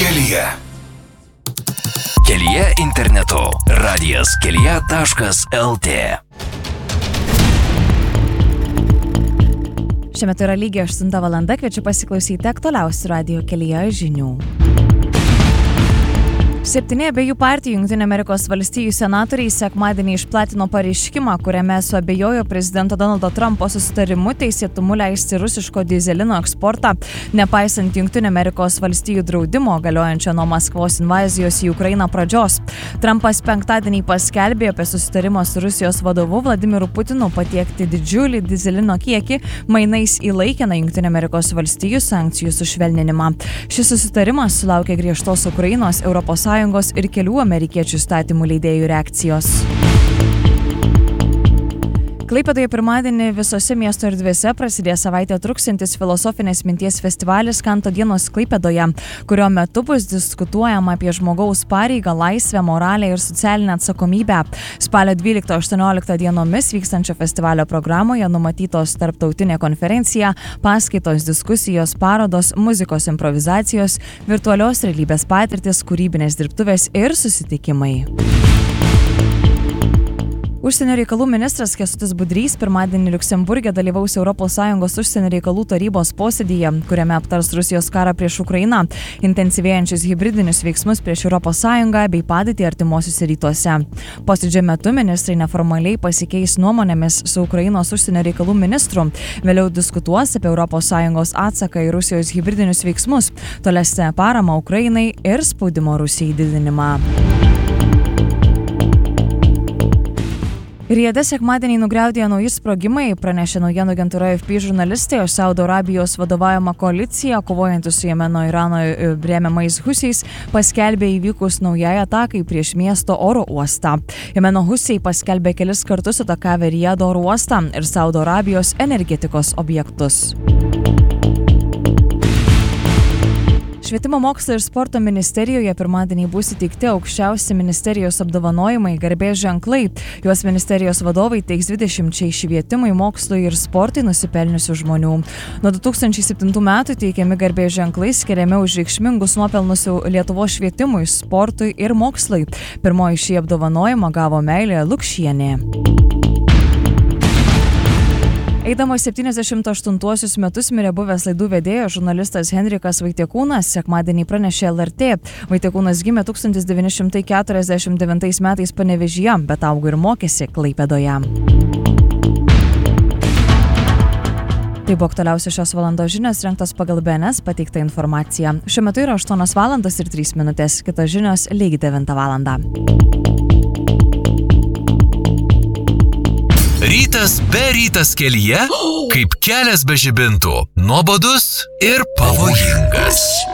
Kelyje. Kelyje internetu. radijas.kelyje.lt. Šiuo metu yra lygiai 8 valanda, kviečiu pasiklausyti aktualiausių radijo Kelyje žinių. 7 abiejų partijų Jungtinių Amerikos valstijų senatoriai sekmadienį išplatino pareiškimą, kuriame suabejojo prezidento Donaldo Trumpo susitarimu teisėtumu leisti rusiško dyzelino eksportą, nepaisant Jungtinių Amerikos valstijų draudimo galiojančio nuo Maskvos invazijos į Ukrainą pradžios. Trumpas penktadienį paskelbė apie susitarimą su Rusijos vadovu Vladimiru Putinu patiekti didžiulį dyzelino kiekį mainais į laikiną Jungtinių Amerikos valstijų sankcijų sušvelninimą. Šis susitarimas sulaukė griežtos Ukrainos, ES ir kelių amerikiečių įstatymų leidėjų reakcijos. Klaipėdoje pirmadienį visose miesto erdvėse prasidės savaitę truksiantis filosofinės minties festivalis Kanto dienos Klaipėdoje, kurio metu bus diskutuojama apie žmogaus pareigą, laisvę, moralę ir socialinę atsakomybę. Spalio 12-18 dienomis vykstančio festivalio programoje numatytos tarptautinė konferencija, paskaitos, diskusijos, parodos, muzikos improvizacijos, virtualios realybės patirtis, kūrybinės dirbtuvės ir susitikimai. Užsienio reikalų ministras Kęstutis Budrys pirmadienį Liuksemburge dalyvaus ES užsienio reikalų tarybos posėdyje, kuriame aptars Rusijos karą prieš Ukrainą, intensyvėjančius hibridinius veiksmus prieš ES bei padėtį artimuosiuose rytuose. Posėdžio metu ministrai neformaliai pasikeis nuomonėmis su Ukrainos užsienio reikalų ministru. Vėliau diskutuos apie ES atsaką į Rusijos hibridinius veiksmus, tolesnę paramą Ukrainai ir spaudimo Rusijai didinimą. Riade sekmadienį nugriaudėjo nauji sprogimai, pranešė naujienų agentūra AFP žurnalistai, o Saudo Arabijos vadovaujama koalicija, kovojanti su Jemeno Irano remiamais husiais, paskelbė įvykus naujai atakai prieš miesto oro uostą. Jemeno husiai paskelbė kelis kartus atakavę Riado oro uostą ir Saudo Arabijos energetikos objektus. Švietimo mokslo ir sporto ministerijoje pirmadienį bus įteikti aukščiausi ministerijos apdovanojimai garbės ženklai. Juos ministerijos vadovai teiks 20 švietimui, mokslui ir sportui nusipelniusių žmonių. Nuo 2007 metų teikiami garbės ženklai skiriami už reikšmingus nuopelnus Lietuvos švietimui, sportui ir mokslui. Pirmoji šį apdovanojimą gavo Meilė Lukšienė. Eidamas 78 metus mirė buvęs laidų vedėjas žurnalistas Henrikas Vaitiekūnas, sekmadienį pranešė LRT. Vaitiekūnas gimė 1949 metais Panevėžyje, bet augo ir mokėsi Klaipėdoje. Tai buvo aktualiausios šios valandos žinios, rengtos pagal BNS pateiktą informaciją. Šiuo metu yra 8 valandos ir 3 minutės, kitos žinios lygiai 9 valandą. Rytas be rytas kelyje, kaip kelias be žibintų, nuobodus ir pavojingas.